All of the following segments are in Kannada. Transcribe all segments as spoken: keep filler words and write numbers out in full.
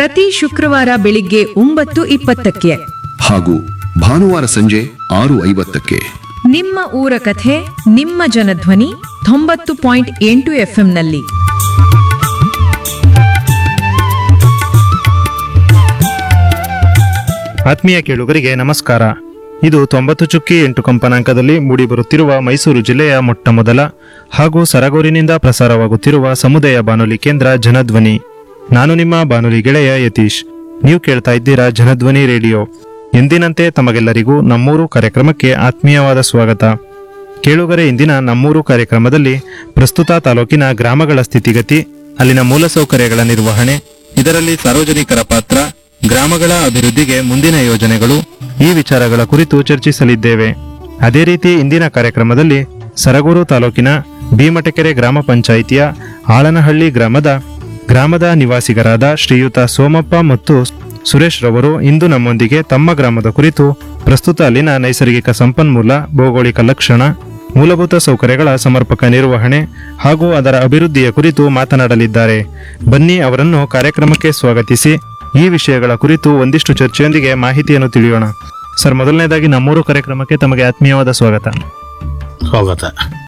ಪ್ರತಿ ಶುಕ್ರವಾರ ಬೆಳಿಗ್ಗೆ ಒಂಬತ್ತು ಇಪ್ಪತ್ತಕ್ಕೆ ಹಾಗೂ ಭಾನುವಾರ ಸಂಜೆ ಆರು ಐವತ್ತಕ್ಕೆ. ನಿಮ್ಮ ಊರ ಕಥೆ ನಿಮ್ಮ ಜನಧ್ವನಿ ತೊಂಬತ್ತು ಪಾಯಿಂಟ್ ಎಂಟು ಎಫ್ಎಂನಲ್ಲಿ. ಆತ್ಮೀಯ ಕೇಳುಗರಿಗೆ ನಮಸ್ಕಾರ. ಇದು ತೊಂಬತ್ತು ಚುಕ್ಕಿ ಎಂಟು ಕಂಪನಾಂಕದಲ್ಲಿ ಮೂಡಿಬರುತ್ತಿರುವ ಮೈಸೂರು ಜಿಲ್ಲೆಯ ಮೊಟ್ಟ ಮೊದಲ ಹಾಗೂ ಸರಗೂರಿನಿಂದ ಪ್ರಸಾರವಾಗುತ್ತಿರುವ ಸಮುದಾಯ ಬಾನುಲಿ ಕೇಂದ್ರ ಜನಧ್ವನಿ. ನಾನು ನಿಮ್ಮ ಬಾನುಲಿ ಗೆಳೆಯ ಯತೀಶ್. ನೀವು ಕೇಳ್ತಾ ಇದ್ದೀರಾ ಜನಧ್ವನಿ ರೇಡಿಯೋ. ಎಂದಿನಂತೆ ತಮಗೆಲ್ಲರಿಗೂ ನಮ್ಮೂರು ಕಾರ್ಯಕ್ರಮಕ್ಕೆ ಆತ್ಮೀಯವಾದ ಸ್ವಾಗತ. ಕೇಳುಗರೆ, ಇಂದಿನ ನಮ್ಮೂರು ಕಾರ್ಯಕ್ರಮದಲ್ಲಿ ಪ್ರಸ್ತುತ ತಾಲೂಕಿನ ಗ್ರಾಮಗಳ ಸ್ಥಿತಿಗತಿ, ಅಲ್ಲಿನ ಮೂಲಸೌಕರ್ಯಗಳ ನಿರ್ವಹಣೆ, ಇದರಲ್ಲಿ ಸಾರ್ವಜನಿಕರ ಪಾತ್ರ, ಗ್ರಾಮಗಳ ಅಭಿವೃದ್ಧಿಗೆ ಮುಂದಿನ ಯೋಜನೆಗಳು, ಈ ವಿಚಾರಗಳ ಕುರಿತು ಚರ್ಚಿಸಲಿದ್ದೇವೆ. ಅದೇ ರೀತಿ ಇಂದಿನ ಕಾರ್ಯಕ್ರಮದಲ್ಲಿ ಸರಗೂರು ತಾಲೂಕಿನ ಭೀಮಟಕೆರೆ ಗ್ರಾಮ ಪಂಚಾಯಿತಿಯ ಆಳನಹಳ್ಳಿ ಗ್ರಾಮದ ಗ್ರಾಮದ ನಿವಾಸಿಗರಾದ ಶ್ರೀಯುತ ಸೋಮಪ್ಪ ಮತ್ತು ಸುರೇಶ್ ರವರು ಇಂದು ನಮ್ಮೊಂದಿಗೆ ತಮ್ಮ ಗ್ರಾಮದ ಕುರಿತು ಪ್ರಸ್ತುತ ಅಲ್ಲಿನ ನೈಸರ್ಗಿಕ ಸಂಪನ್ಮೂಲ, ಭೌಗೋಳಿಕ ಲಕ್ಷಣ, ಮೂಲಭೂತ ಸೌಕರ್ಯಗಳ ಸಮರ್ಪಕ ನಿರ್ವಹಣೆ ಹಾಗೂ ಅದರ ಅಭಿವೃದ್ಧಿಯ ಕುರಿತು ಮಾತನಾಡಲಿದ್ದಾರೆ. ಬನ್ನಿ ಅವರನ್ನು ಕಾರ್ಯಕ್ರಮಕ್ಕೆ ಸ್ವಾಗತಿಸಿ ಈ ವಿಷಯಗಳ ಕುರಿತು ಒಂದಿಷ್ಟು ಚರ್ಚೆಯೊಂದಿಗೆ ಮಾಹಿತಿಯನ್ನು ತಿಳಿಯೋಣ. ಸರ್, ಮೊದಲನೇದಾಗಿ ನಮ್ಮೂರು ಕಾರ್ಯಕ್ರಮಕ್ಕೆ ತಮಗೆ ಆತ್ಮೀಯವಾದ ಸ್ವಾಗತ. ಸ್ವಾಗತ.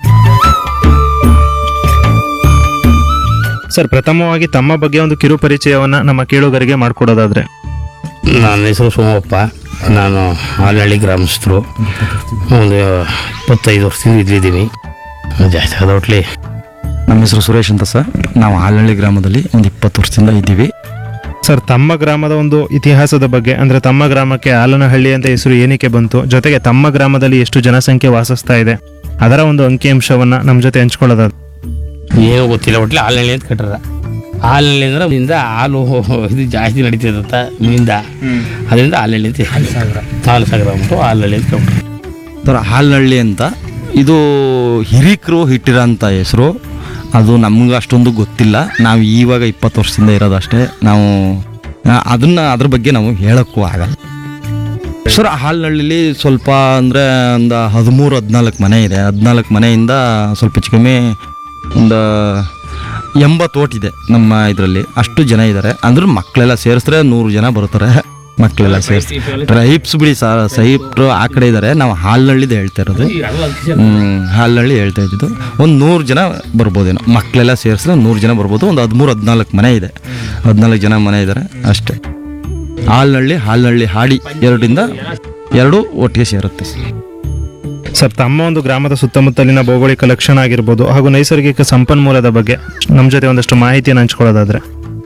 ಸರ್, ಪ್ರಥಮವಾಗಿ ತಮ್ಮ ಬಗ್ಗೆ ಒಂದು ಕಿರು ಪರಿಚಯವನ್ನ ನಮ್ಮ ಕೇಳುಗರಿಗೆ ಮಾಡಿಕೊಡೋದಾದ್ರೆ. ನನ್ನ ಹೆಸರು ಸೋಮಪ್ಪ. ನಾನು ಹಾಲಹಳ್ಳಿ ಗ್ರಾಮಸ್ಥರು. ಒಂದು ಇಪ್ಪತ್ತೈದು ವರ್ಷದಿಂದ ಇಲ್ಲಿದ್ದೀನಿ. ಜಾಸ್ತಿ ಆದ ಒಟ್ಲಿ. ನಮ್ಮ ಹೆಸರು ಸುರೇಶ್ ಅಂತ ಸರ್. ನಾವು ಹಾಲಹಳ್ಳಿ ಗ್ರಾಮದಲ್ಲಿ ಒಂದು ಇಪ್ಪತ್ತು ವರ್ಷದಿಂದ ಇದ್ದೀವಿ. ಸರ್, ತಮ್ಮ ಗ್ರಾಮದ ಒಂದು ಇತಿಹಾಸದ ಬಗ್ಗೆ, ಅಂದ್ರೆ ತಮ್ಮ ಗ್ರಾಮಕ್ಕೆ ಆಲನಹಳ್ಳಿ ಅಂತ ಹೆಸರು ಏನಕ್ಕೆ ಬಂತು, ಜೊತೆಗೆ ತಮ್ಮ ಗ್ರಾಮದಲ್ಲಿ ಎಷ್ಟು ಜನಸಂಖ್ಯೆ ವಾಸಿಸ್ತಾ ಇದೆ, ಅದರ ಒಂದು ಅಂಕಿಅಂಶವನ್ನ ನಮ್ಮ ಜೊತೆ ಹಂಚ್ಕೊಳ್ಳೋದಾದ್ರೆ. ಏನೂ ಗೊತ್ತಿಲ್ಲ, ಒಟ್ಲಿ ಹಾಲಹಳ್ಳಿ ಅಂತ ಕಟ್ಟರ. ಹಾಲಹಳ್ಳಿ ಅಂದ್ರೆ ಇದರಿಂದ ಹಾಲು ಇದು ಜಾಸ್ತಿ ನಡೀತಿರತ್ತ ಮೀನಿಂದ, ಅದರಿಂದ ಹಾಲಹಳ್ಳಿ ಅಂತ ಹಾಲು ಸಾಗರ ಅಂದ್ಬಿಟ್ಟು ಹಾಲಹಳ್ಳಿ ಅಂತ ಕಟ್ರು. ಸರ್, ಹಾಲಹಳ್ಳಿ ಅಂತ ಇದು ಹಿರೀಕರು ಇಟ್ಟಿರೋಂಥ ಹೆಸರು. ಅದು ನಮ್ಗೆ ಅಷ್ಟೊಂದು ಗೊತ್ತಿಲ್ಲ. ನಾವು ಇವಾಗ ಇಪ್ಪತ್ತು ವರ್ಷದಿಂದ ಇರೋದು ಅಷ್ಟೇ. ನಾವು ಅದನ್ನು ಅದ್ರ ಬಗ್ಗೆ ನಾವು ಹೇಳೋಕ್ಕೂ ಆಗಲ್ಲ. ಸರ್, ಹಾಲಹಳ್ಳಿಲಿ ಸ್ವಲ್ಪ ಅಂದರೆ ಒಂದು ಹದಿಮೂರು ಹದಿನಾಲ್ಕು ಮನೆ ಇದೆ. ಹದಿನಾಲ್ಕು ಮನೆಯಿಂದ ಸ್ವಲ್ಪ ಹೆಚ್ಚು ಕಮ್ಮಿ ಒಂದು ಎಂಬತ್ತು ಓಟಿದೆ ನಮ್ಮ ಇದರಲ್ಲಿ. ಅಷ್ಟು ಜನ ಇದ್ದಾರೆ. ಅಂದ್ರೆ ಮಕ್ಕಳೆಲ್ಲ ಸೇರಿಸಿದ್ರೆ ನೂರು ಜನ ಬರ್ತಾರೆ. ಮಕ್ಕಳೆಲ್ಲ ಸೇರಿಸಿ ಟ್ರೈಬ್ಸ್ ಬಿಡಿ ಸರ್, ಸೈಬ್ರು ಆ ಕಡೆ ಇದ್ದಾರೆ. ನಾವು ಹಾಲಹಳ್ಳಿದು ಹೇಳ್ತಾ ಇರೋದು. ಹಾಲಹಳ್ಳಿ ಹೇಳ್ತಾ ಇದ್ದಿದ್ದು ಒಂದು ನೂರು ಜನ ಬರ್ಬೋದೇನೋ. ಮಕ್ಕಳೆಲ್ಲ ಸೇರಿಸಿದ್ರೆ ನೂರು ಜನ ಬರ್ಬೋದು. ಒಂದು ಹದಿಮೂರು ಹದಿನಾಲ್ಕು ಮನೆ ಇದೆ. ಹದಿನಾಲ್ಕು ಜನ ಮನೆ ಇದ್ದಾರೆ ಅಷ್ಟೇ. ಹಾಲಹಳ್ಳಿ ಹಾಲಹಳ್ಳಿ ಹಾಡಿ ಎರಡರಿಂದ ಎರಡು ಒಟ್ಟಿಗೆ ಸೇರುತ್ತೆ. ಸರ್, ತಮ್ಮ ಒಂದು ಗ್ರಾಮದ ಸುತ್ತಮುತ್ತಲಿನ ಭೌಗೋಳಿಕ ಲಕ್ಷಣ ಆಗಿರ್ಬೋದು ಹಾಗೂ ನೈಸರ್ಗಿಕ ಸಂಪನ್ಮೂಲದ ಬಗ್ಗೆ ನಮ್ಮ ಜೊತೆ ಒಂದಷ್ಟು ಮಾಹಿತಿಯನ್ನು ಹಂಚ್ಕೊಳ್ಳೋದಾದ್ರೆ.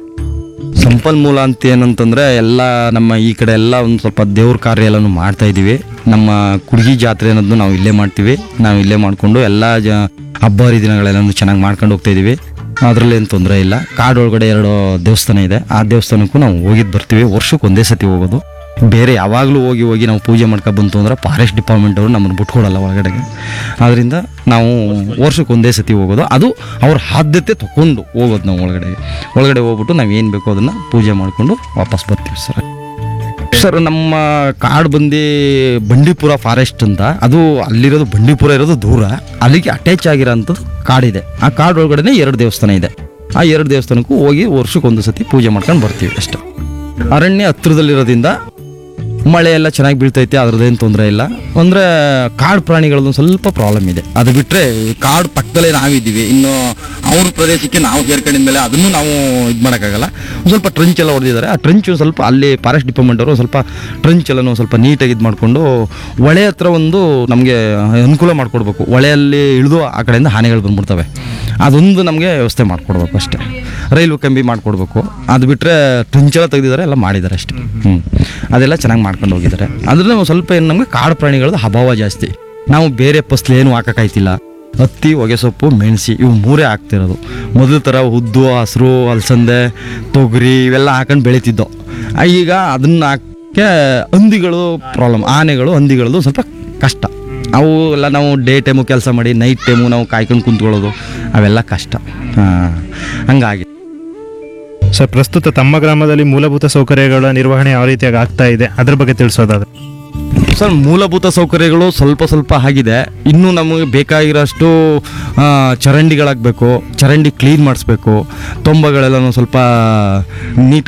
ಸಂಪನ್ಮೂಲ ಅಂತ ಏನಂತಂದರೆ ಎಲ್ಲ ನಮ್ಮ ಈ ಕಡೆ ಎಲ್ಲ ಒಂದು ಸ್ವಲ್ಪ ದೇವ್ರ ಕಾರ್ಯ ಎಲ್ಲನೂ ಮಾಡ್ತಾ ಇದ್ದೀವಿ. ನಮ್ಮ ಕುಡ್ಗಿ ಜಾತ್ರೆ ಅನ್ನೋದನ್ನು ನಾವು ಇಲ್ಲೇ ಮಾಡ್ತೀವಿ. ನಾವು ಇಲ್ಲೇ ಮಾಡಿಕೊಂಡು ಎಲ್ಲ ಜ ಹಬ್ಬ ಹರಿದಿನಗಳೆಲ್ಲನೂ ಚೆನ್ನಾಗಿ ಮಾಡ್ಕೊಂಡು ಹೋಗ್ತಾ ಇದ್ದೀವಿ. ಅದರಲ್ಲಿ ಏನು ತೊಂದರೆ ಇಲ್ಲ. ಕಾಡೊಳಗಡೆ ಎರಡು ದೇವಸ್ಥಾನ ಇದೆ. ಆ ದೇವಸ್ಥಾನಕ್ಕೂ ನಾವು ಹೋಗಿದ್ದು ಬರ್ತೀವಿ. ವರ್ಷಕ್ಕೆ ಒಂದೇ ಸತಿ ಹೋಗೋದು. ಬೇರೆ ಯಾವಾಗಲೂ ಹೋಗಿ ಹೋಗಿ ನಾವು ಪೂಜೆ ಮಾಡ್ಕೊ ಬಂತು ಅಂದ್ರೆ ಫಾರೆಸ್ಟ್ ಡಿಪಾರ್ಟ್ಮೆಂಟ್ ಅವರು ನಮ್ಮನ್ನು ಬಿಟ್ಕೊಡಲ್ಲ ಒಳಗಡೆಗೆ. ಆದ್ದರಿಂದ ನಾವು ವರ್ಷಕ್ಕೆ ಒಂದೇ ಸತಿ ಹೋಗೋದು. ಅದು ಅವ್ರ ಆದ್ಯತೆ ತಗೊಂಡು ಹೋಗೋದು. ನಾವು ಒಳಗಡೆ ಒಳಗಡೆ ಹೋಗ್ಬಿಟ್ಟು ನಾವು ಏನು ಬೇಕೋ ಅದನ್ನು ಪೂಜೆ ಮಾಡಿಕೊಂಡು ವಾಪಸ್ ಬರ್ತೀವಿ ಸರ್. ಸರ್, ನಮ್ಮ ಕಾಡು ಬಂದು ಬಂಡೀಪುರ ಫಾರೆಸ್ಟ್ ಅಂತ. ಅದು ಅಲ್ಲಿರೋದು ಬಂಡೀಪುರ ಇರೋದು ದೂರ. ಅಲ್ಲಿಗೆ ಅಟ್ಯಾಚ್ ಆಗಿರೋಂಥದ್ದು ಕಾಡಿದೆ. ಆ ಕಾಡು ಒಳಗಡೆ ಎರಡು ದೇವಸ್ಥಾನ ಇದೆ. ಆ ಎರಡು ದೇವಸ್ಥಾನಕ್ಕೂ ಹೋಗಿ ವರ್ಷಕ್ಕೆ ಒಂದು ಸತಿ ಪೂಜೆ ಮಾಡ್ಕೊಂಡು ಬರ್ತೀವಿ ಅಷ್ಟೇ. ಅರಣ್ಯ ಹತ್ತಿರದಲ್ಲಿರೋದ್ರಿಂದ ಮಳೆ ಎಲ್ಲ ಚೆನ್ನಾಗಿ ಬೀಳ್ತೈತೆ. ಅದ್ರದ್ದೇನು ತೊಂದರೆ ಇಲ್ಲ. ಅಂದರೆ ಕಾಡು ಪ್ರಾಣಿಗಳದ್ದು ಸ್ವಲ್ಪ ಪ್ರಾಬ್ಲಮ್ ಇದೆ. ಅದು ಬಿಟ್ಟರೆ ಕಾಡು ಪಕ್ಕದಲ್ಲೇ ನಾವಿದ್ದೀವಿ. ಇನ್ನು ಅವ್ರ ಪ್ರದೇಶಕ್ಕೆ ನಾವು ಸೇರ್ಕೊಂಡಿದ ಮೇಲೆ ಅದನ್ನು ನಾವು ಇದು ಮಾಡೋಕ್ಕಾಗಲ್ಲ. ಒಂದು ಸ್ವಲ್ಪ ಟ್ರಂಚ್ ಎಲ್ಲ ಹೊಡೆದಿದ್ದಾರೆ. ಆ ಟ್ರಂಚು ಸ್ವಲ್ಪ ಅಲ್ಲಿ ಫಾರೆಸ್ಟ್ ಡಿಪಾರ್ಟ್ಮೆಂಟ್ ಅವರು ಸ್ವಲ್ಪ ಟ್ರಂಚ್ ಎಲ್ಲನೂ ಸ್ವಲ್ಪ ನೀಟಾಗಿ ಇದು ಮಾಡಿಕೊಂಡು ಹೊಳೆ ಹತ್ರ ಒಂದು ನಮಗೆ ಅನುಕೂಲ ಮಾಡಿಕೊಡ್ಬೇಕು. ಹೊಳೆಯಲ್ಲಿ ಇಳಿದು ಆ ಕಡೆಯಿಂದ ಆನೆಗಳು ಬಂದ್ಬಿಡ್ತವೆ. ಅದೊಂದು ನಮಗೆ ವ್ಯವಸ್ಥೆ ಮಾಡಿಕೊಡ್ಬೇಕು ಅಷ್ಟೇ. ರೈಲ್ವೆ ಕಂಬಿ ಮಾಡಿಕೊಡ್ಬೇಕು. ಅದು ಬಿಟ್ಟರೆ ಟ್ರಂಚ್ ಎಲ್ಲ ತೆಗೆದಿದ್ದಾರೆ, ಎಲ್ಲ ಮಾಡಿದ್ದಾರೆ ಅಷ್ಟೇ. ಹ್ಞೂ ಅದೆಲ್ಲ ಚೆನ್ನಾಗಿ ಮಾಡ್ಕೊಂಡು ಹೋಗಿದ್ದಾರೆ. ಅದರಲ್ಲಿ ಒಂದು ಸ್ವಲ್ಪ ಏನು ನಮಗೆ ಕಾಡು ಪ್ರಾಣಿಗಳದ್ದು ಅಭಾವ ಜಾಸ್ತಿ. ನಾವು ಬೇರೆ ಫಸ್ಲು ಏನು ಹಾಕೋಕ್ಕಾಯ್ತಿಲ್ಲ. ಹತ್ತಿ, ಹೊಗೆ ಸೊಪ್ಪು, ಮೆಣಸಿ ಇವು ಮೂರೇ ಹಾಕ್ತಿರೋದು. ಮೊದಲ ಥರ ಉದ್ದು, ಹಸಿರು, ಅಲಸಂದೆ, ತೊಗರಿ ಇವೆಲ್ಲ ಹಾಕೊಂಡು ಬೆಳೀತಿದ್ದೋ. ಈಗ ಅದನ್ನು ಹಾಕಕ್ಕೆ ಹಂದಿಗಳು ಪ್ರಾಬ್ಲಮ್. ಆನೆಗಳು ಹಂದಿಗಳದ್ದು ಸ್ವಲ್ಪ ಕಷ್ಟ. ಅವು ಎಲ್ಲ ನಾವು ಡೇ ಟೈಮು ಕೆಲಸ ಮಾಡಿ ನೈಟ್ ಟೈಮು ನಾವು ಕಾಯ್ಕೊಂಡು ಕುಂತ್ಕೊಳ್ಳೋದು ಅವೆಲ್ಲ ಕಷ್ಟ. ಹಾಂ, ಹಂಗಾಗಿ ಸರ್, ಪ್ರಸ್ತುತ ತಮ್ಮ ಗ್ರಾಮದಲ್ಲಿ ಮೂಲಭೂತ ಸೌಕರ್ಯಗಳ ನಿರ್ವಹಣೆ ಯಾವ ರೀತಿಯಾಗಿ ಆಗ್ತಾ ಇದೆ ಅದ್ರ ಬಗ್ಗೆ ತಿಳಿಸೋದಾದ್ರೆ. ಸರ್, ಮೂಲಭೂತ ಸೌಕರ್ಯಗಳು ಸ್ವಲ್ಪ ಸ್ವಲ್ಪ ಆಗಿದೆ. ಇನ್ನೂ ನಮಗೆ ಬೇಕಾಗಿರೋಷ್ಟು ಚರಂಡಿಗಳಾಗಬೇಕು. ಚರಂಡಿ ಕ್ಲೀನ್ ಮಾಡಿಸ್ಬೇಕು. ತೊಂಬಗಳೆಲ್ಲನೂ ಸ್ವಲ್ಪ ನೀಟ್